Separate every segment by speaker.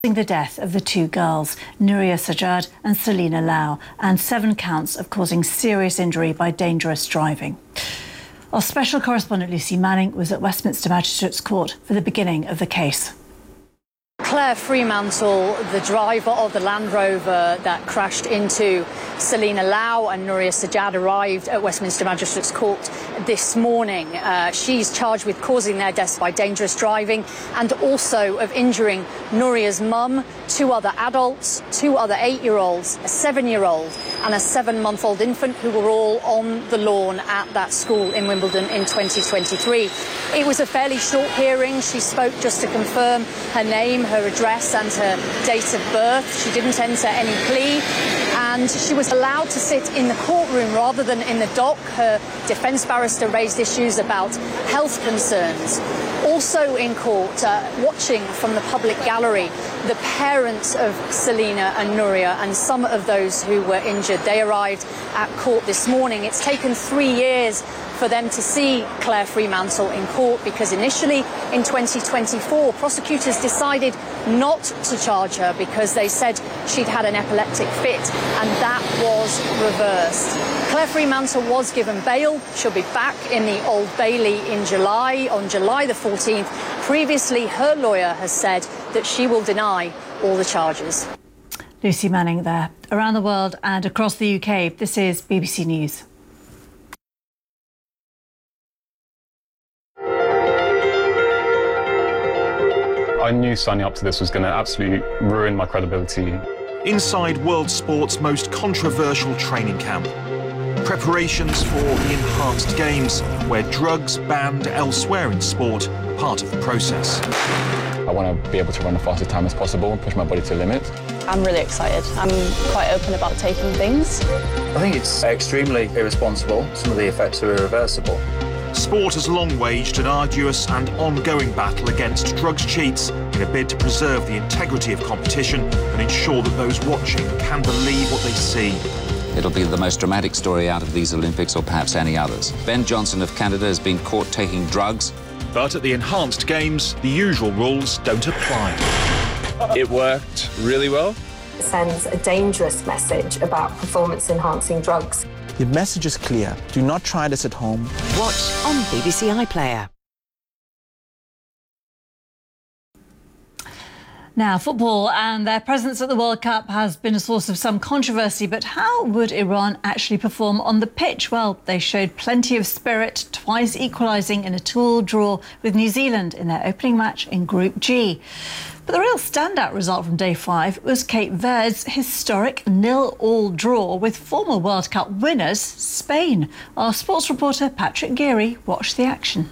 Speaker 1: The death of the two girls, Nuria Sajjad and Selina Lau, and 7 counts of causing serious injury by dangerous driving. Our special correspondent Lucy Manning was at Westminster Magistrates Court for the beginning of the case.
Speaker 2: Claire Fremantle, the driver of the Land Rover that crashed into Selina Lau and Nuria Sajjad, arrived at Westminster Magistrates Court this morning. She's charged with causing their deaths by dangerous driving and also of injuring Nuria's mum, 2 other adults, 2 other 8-year-olds, a 7-year-old and a 7-month-old infant who were all on the lawn at that school in Wimbledon in 2023. It was a fairly short hearing. She spoke just to confirm her name, her address and her date of birth. She didn't enter any plea and she was allowed to sit in the courtroom rather than in the dock. Her defence barrister raised issues about health concerns. Also in court, watching from the public gallery, the parents of Selina and Nuria and some of those who were injured. They arrived at court this morning. It's taken 3 years for them to see Claire Fremantle in court because initially in 2024 prosecutors decided not to charge her because they said she'd had an epileptic fit, and that was reversed. Claire Fremantle was given bail. She'll be back in the Old Bailey in July, on July the 14th. Previously, her lawyer has said that she will deny all the charges.
Speaker 1: Lucy Manning there. Around the world and across the UK, this is BBC News.
Speaker 3: I knew signing up to this was going to absolutely ruin my credibility.
Speaker 4: Inside world sport's most controversial training camp. Preparations for the Enhanced Games, where drugs banned elsewhere in sport are part of the process.
Speaker 3: I want to be able to run the fastest time as possible and push my body to the limit.
Speaker 5: I'm really excited. I'm quite open about taking things.
Speaker 6: I think it's extremely irresponsible. Some of the effects are irreversible.
Speaker 4: Sport has long waged an arduous and ongoing battle against drugs cheats in a bid to preserve the integrity of competition and ensure that those watching can believe what they see.
Speaker 7: It'll be the most dramatic story out of these Olympics, or perhaps any others. Ben Johnson of Canada has been caught taking drugs.
Speaker 4: But at the Enhanced Games, the usual rules don't apply.
Speaker 8: It worked really well.
Speaker 9: It sends a dangerous message about performance-enhancing drugs.
Speaker 10: The message is clear. Do not try this at home.
Speaker 11: Watch on BBC iPlayer.
Speaker 1: Now, football and their presence at the World Cup has been a source of some controversy, but how would Iran actually perform on the pitch? Well, they showed plenty of spirit, twice equalising in a 2-2 draw with New Zealand in their opening match in Group G. But the real standout result from Day 5 was Cape Verde's historic 0-0 draw with former World Cup winners Spain. Our sports reporter Patrick Geary watched the action.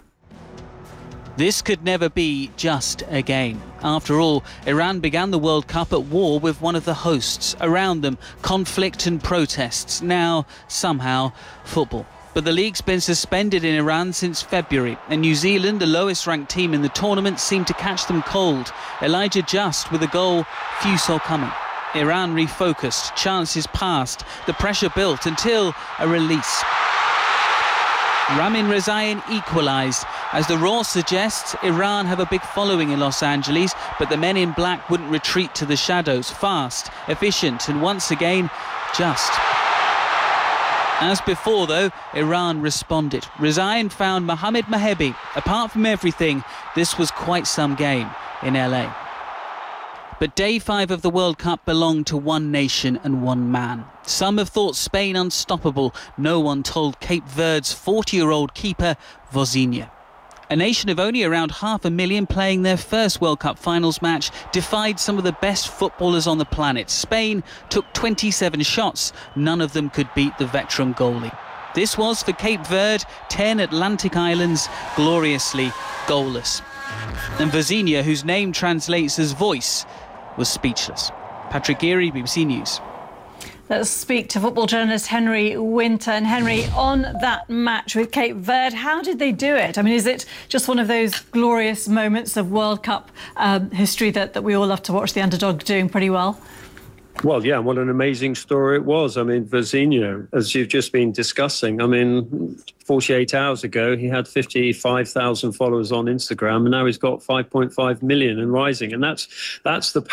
Speaker 12: This could never be just a game. After all, Iran began the World Cup at war with one of the hosts. Around them, conflict and protests. Now, somehow, football. But the league's been suspended in Iran since February, and New Zealand, the lowest-ranked team in the tournament, seemed to catch them cold. Elijah Just with a goal few saw coming. Iran refocused, chances passed, the pressure built until a release. Ramin Rezaeian equalised. As the Raw suggests, Iran have a big following in Los Angeles, but the men in black wouldn't retreat to the shadows. Fast, efficient, and once again, just. As before, though, Iran responded. Rezaeian found Mohamed Mahebi. Apart from everything, this was quite some game in LA. But Day 5 of the World Cup belonged to one nation and one man. Some have thought Spain unstoppable. No one told Cape Verde's 40-year-old keeper, Vozinha. A nation of only around 500,000 playing their first World Cup finals match defied some of the best footballers on the planet. Spain took 27 shots. None of them could beat the veteran goalie. This was, for Cape Verde, 10 Atlantic islands, gloriously goalless. And Vozinha, whose name translates as voice, was speechless. Patrick Geary, BBC News.
Speaker 1: Let's speak to football journalist Henry Winter. And Henry, on that match with Cape Verde, how did they do it? I mean, is it just one of those glorious moments of World Cup history that we all love to watch the underdog doing pretty well?
Speaker 13: Well, yeah, what an amazing story it was. I mean, Vazino, as you've just been discussing, 48 hours ago, he had 55,000 followers on Instagram, and now he's got 5.5 million and rising. And that's the